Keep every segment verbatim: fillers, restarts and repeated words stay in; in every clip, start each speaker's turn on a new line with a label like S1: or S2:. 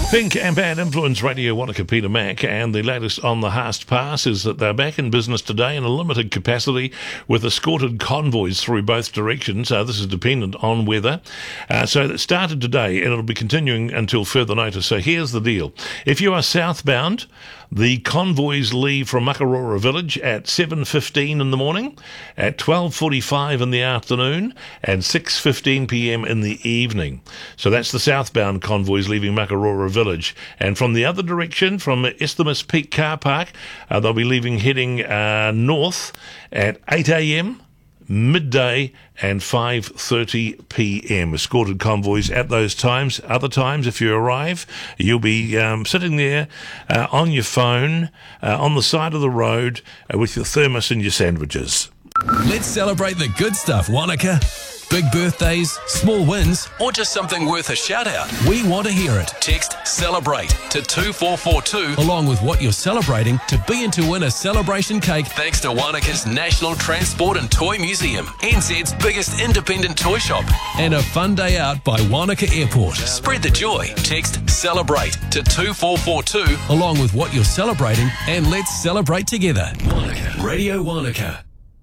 S1: Pink and Bad Influence Radio, Wanaka Peter Mac, and the latest on the Haast Pass is that they're back in business today in a limited capacity with escorted convoys through both directions. Uh, this is dependent on weather. Uh, so that started today and it'll be continuing until further notice. So here's the deal. If you are southbound, the convoys leave from Makarora Village at seven fifteen in the morning, at twelve forty-five in the afternoon, and six fifteen p.m. in the evening. So that's the southbound convoys leaving Makarora Village. And from the other direction, from Isthmus Peak Car Park, uh, they'll be leaving heading uh, north at eight a.m., midday and five thirty p.m. Escorted convoys at those times. Other times, if you arrive, you'll be um, sitting there uh, on your phone uh, on the side of the road uh, with your thermos and your sandwiches.
S2: Let's celebrate the good stuff, Wanaka. Big birthdays, small wins, or just something worth a shout out. We want to hear it. Text CELEBRATE to two four four two along with what you're celebrating to be in to win a celebration cake thanks to Wanaka's National Transport and Toy Museum, N Z's biggest independent toy shop, and a fun day out by Wanaka Airport. Spread the joy. Text CELEBRATE to two four four two along with what you're celebrating and let's celebrate together. Wanaka. Radio Wanaka.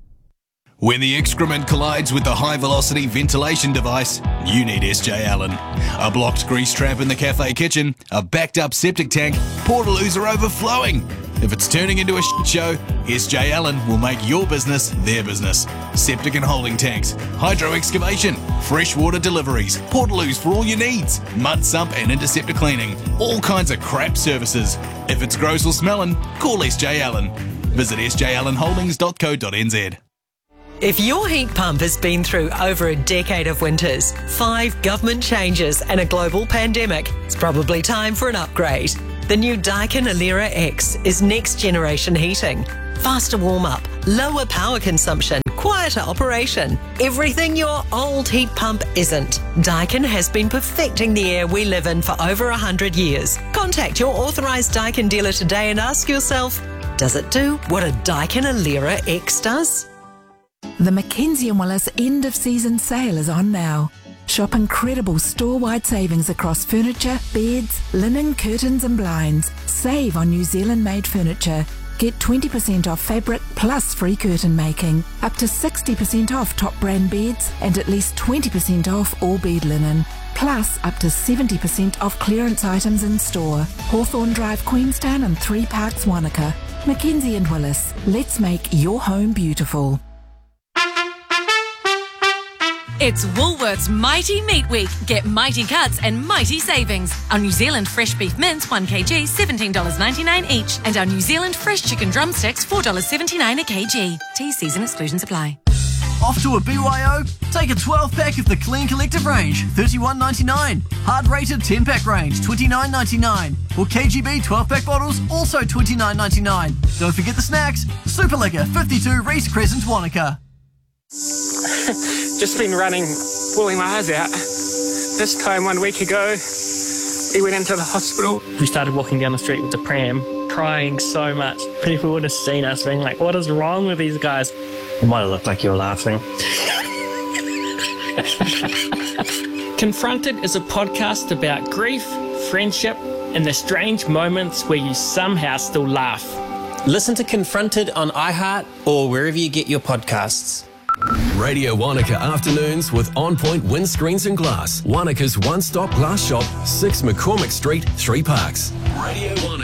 S3: When the excrement collides with the high-velocity ventilation device, you need S J Allen. A blocked grease trap in the cafe kitchen, a backed-up septic tank, portaloos are overflowing. If it's turning into a shit show, S J Allen will make your business their business. Septic and holding tanks, hydro excavation, freshwater deliveries, portaloos for all your needs, mud sump and interceptor cleaning, all kinds of crap services. If it's gross or smelling, call S J Allen. Visit s j allen holdings dot co dot n z.
S4: If your heat pump has been through over a decade of winters, five government changes and a global pandemic, it's probably time for an upgrade. The new Daikin Alera X is next generation heating. Faster warm-up, lower power consumption, quieter operation. Everything your old heat pump isn't. Daikin has been perfecting the air we live in for over one hundred years. Contact your authorised Daikin dealer today and ask yourself, does it do what a Daikin Alera X does?
S5: The Mackenzie and Willis end of season sale is on now. Shop incredible store-wide savings across furniture, beds, linen, curtains and blinds. Save on New Zealand-made furniture. Get twenty percent off fabric plus free curtain making. Up to sixty percent off top brand beds and at least twenty percent off all bed linen. Plus up to seventy percent off clearance items in store. Hawthorne Drive, Queenstown and Three Parks, Wanaka. Mackenzie and Willis. Let's make your home beautiful.
S6: It's Woolworths Mighty Meat Week. Get mighty cuts and mighty savings. Our New Zealand fresh beef mince, one kilogram, seventeen dollars ninety-nine each. And our New Zealand fresh chicken drumsticks, four dollars seventy-nine a kilogram. T Cs and exclusions apply.
S7: Off to a B Y O? Take a twelve pack of the Clean Collective range, thirty-one ninety-nine. Hard rated ten pack range, twenty-nine ninety-nine. Or K G B twelve pack bottles, also twenty-nine ninety-nine. Don't forget the snacks. Super Liquor, fifty-two Reese Crescent, Wanaka.
S8: Just been running, pulling my eyes out. This time one week ago, he went into the hospital.
S9: We started walking down the street with the pram, crying so much. People would have seen us being like, what is wrong with these guys? It might have looked like you were laughing. Confronted is a podcast about grief, friendship, and the strange moments where you somehow still laugh.
S10: Listen to Confronted on iHeart or wherever you get your podcasts.
S2: Radio Wanaka Afternoons with On Point Windscreens and Glass. Wanaka's one-stop glass shop, six McCormick Street, Three Parks. Radio Wanaka.